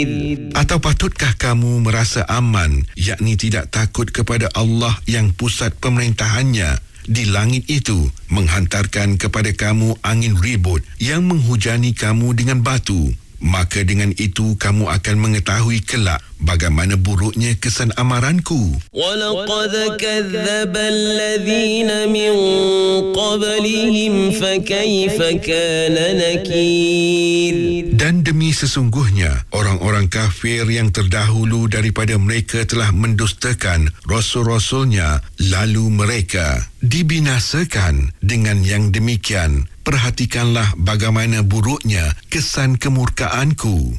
Atau patutkah kamu merasa aman, yakni tidak takut kepada Allah yang pusat pemerintahannya di langit itu menghantarkan kepada kamu angin ribut yang menghujani kamu dengan batu? Maka dengan itu kamu akan mengetahui kelak bagaimana buruknya kesan amaranku. وَلَقَدْ كَذَّبَ الَّذِينَ مِنْ قَبْلِهِمْ فَكَيْفَ كَانَ نَكِيرِ. Dan demi sesungguhnya orang-orang kafir yang terdahulu daripada mereka telah mendustakan rasul-rasulnya, lalu mereka dibinasakan dengan yang demikian. Perhatikanlah bagaimana buruknya kesan kemurkaanku.